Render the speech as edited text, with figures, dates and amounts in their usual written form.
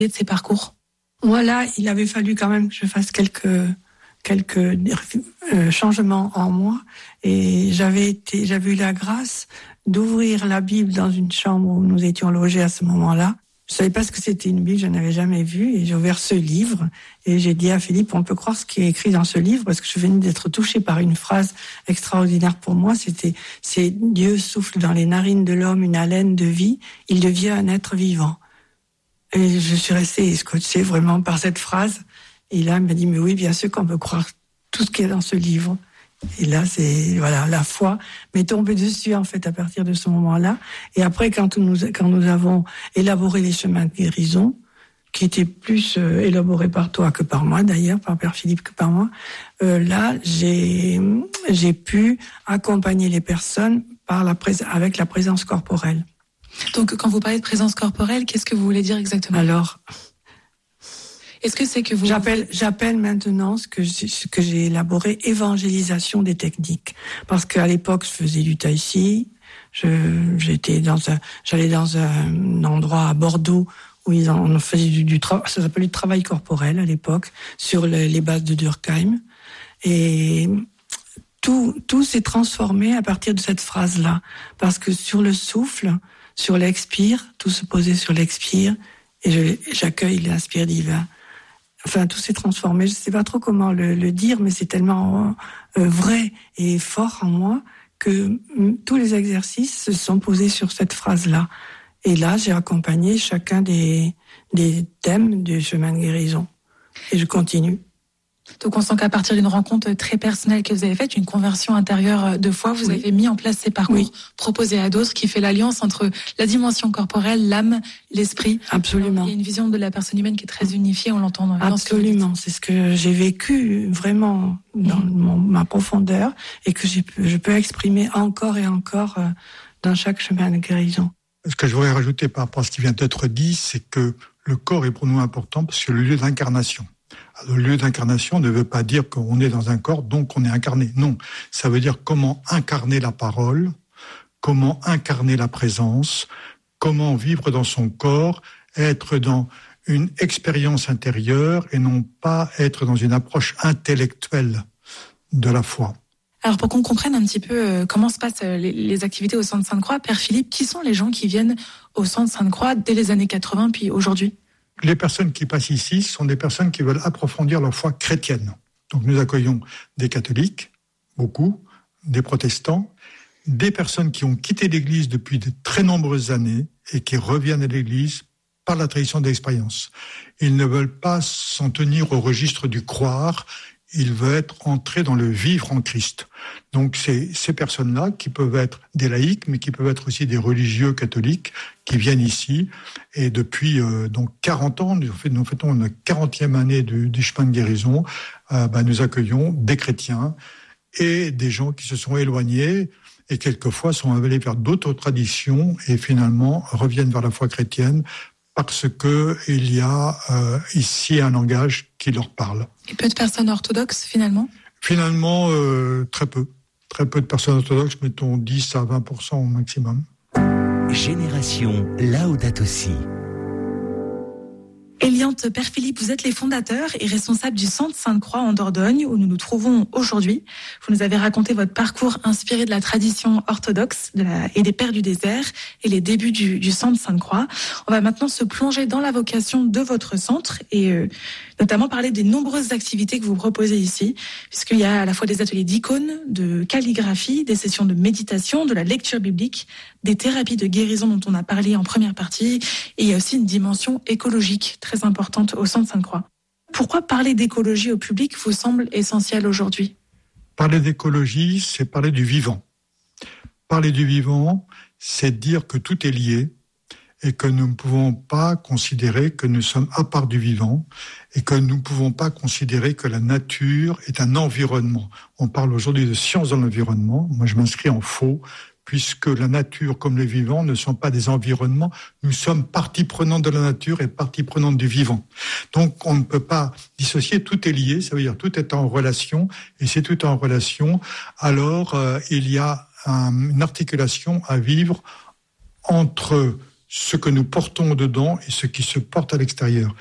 de ces parcours? Voilà, il avait fallu quand même que je fasse quelques changements en moi, et j'avais eu la grâce d'ouvrir la Bible dans une chambre où nous étions logés à ce moment-là. Je savais pas ce que c'était une Bible, je n'avais jamais vu, et j'ai ouvert ce livre et j'ai dit à Philippe, on peut croire ce qui est écrit dans ce livre, parce que je venais d'être touchée par une phrase extraordinaire pour moi. C'est Dieu souffle dans les narines de l'homme une haleine de vie, il devient un être vivant. Et je suis restée scotchée vraiment par cette phrase. Et là, il m'a dit, mais oui, bien sûr qu'on peut croire tout ce qu'il y a dans ce livre. Et là, la foi m'est tombée dessus, en fait, à partir de ce moment-là. Et après, quand nous avons élaboré les chemins de guérison, qui étaient plus élaborés par toi que par moi, d'ailleurs, par Père Philippe que par moi, là, j'ai pu accompagner les personnes avec la présence corporelle. Donc, quand vous parlez de présence corporelle, qu'est-ce que vous voulez dire exactement? Alors, est-ce que c'est que vous... J'appelle maintenant ce que j'ai élaboré évangélisation des techniques. Parce qu'à l'époque, je faisais du tai chi. J'allais dans un endroit à Bordeaux où on faisait du travail, ça s'appelait du travail corporel à l'époque, sur les bases de Durkheim. Et tout s'est transformé à partir de cette phrase-là. Parce que sur le souffle, sur l'expire, tout se posait sur l'expire, et j'accueille l'inspire divin. Enfin, tout s'est transformé. Je ne sais pas trop comment le dire, mais c'est tellement vrai et fort en moi que tous les exercices se sont posés sur cette phrase-là. Et là, j'ai accompagné chacun des thèmes du chemin de guérison. Et je continue. Donc on sent qu'à partir d'une rencontre très personnelle que vous avez faite, une conversion intérieure de foi, vous avez mis en place ces parcours proposés à d'autres qui fait l'alliance entre la dimension corporelle, l'âme, l'esprit. Absolument. Alors, il y a une vision de la personne humaine qui est très unifiée, on l'entend. Absolument, c'est ce que j'ai vécu vraiment dans ma profondeur et que je peux exprimer encore et encore dans chaque chemin de guérison. Ce que je voudrais rajouter par rapport à ce qui vient d'être dit, c'est que le corps est pour nous important parce que c'est le lieu d'incarnation. Alors, le lieu d'incarnation ne veut pas dire qu'on est dans un corps, donc on est incarné. Non, ça veut dire comment incarner la parole, comment incarner la présence, comment vivre dans son corps, être dans une expérience intérieure et non pas être dans une approche intellectuelle de la foi. Alors pour qu'on comprenne un petit peu comment se passent les activités au Centre Sainte-Croix, Père Philippe, qui sont les gens qui viennent au Centre Sainte-Croix dès les années 80 puis aujourd'hui? Les personnes qui passent ici sont des personnes qui veulent approfondir leur foi chrétienne. Donc nous accueillons des catholiques, beaucoup, des protestants, des personnes qui ont quitté l'Église depuis de très nombreuses années et qui reviennent à l'Église par la tradition d'expérience. Ils ne veulent pas s'en tenir au registre du croire, ils veulent être entrés dans le vivre en Christ. Donc c'est ces personnes-là qui peuvent être des laïcs, mais qui peuvent être aussi des religieux catholiques qui viennent ici. Et depuis donc 40 ans, nous fêtons la 40e année du chemin de guérison, nous accueillons des chrétiens et des gens qui se sont éloignés et quelquefois sont allés vers d'autres traditions et finalement reviennent vers la foi chrétienne parce que il y a ici un langage qui leur parle. Et peu de personnes orthodoxes finalement? Finalement, très peu de personnes orthodoxes, mettons 10 à 20% au maximum. Génération Laudato Si. Eliante, Père Philippe, vous êtes les fondateurs et responsables du Centre Sainte-Croix en Dordogne, où nous nous trouvons aujourd'hui. Vous nous avez raconté votre parcours inspiré de la tradition orthodoxe et des Pères du désert et les débuts du Centre Sainte-Croix. On va maintenant se plonger dans la vocation de votre centre et notamment parler des nombreuses activités que vous proposez ici, puisqu'il y a à la fois des ateliers d'icônes, de calligraphie, des sessions de méditation, de la lecture biblique, des thérapies de guérison dont on a parlé en première partie, et il y a aussi une dimension écologique très importante au Centre Sainte-Croix. Pourquoi parler d'écologie au public vous semble essentiel aujourd'hui? Parler d'écologie, c'est parler du vivant. Parler du vivant, c'est dire que tout est lié et que nous ne pouvons pas considérer que nous sommes à part du vivant et que nous ne pouvons pas considérer que la nature est un environnement. On parle aujourd'hui de science de l'environnement. Moi, je m'inscris en faux, puisque la nature comme le vivant ne sont pas des environnements. Nous sommes partie prenante de la nature et partie prenante du vivant. Donc, on ne peut pas dissocier. Tout est lié, ça veut dire tout est en relation. Et si tout est en relation, alors il y a une articulation à vivre entre ce que nous portons dedans et ce qui se porte à l'extérieur.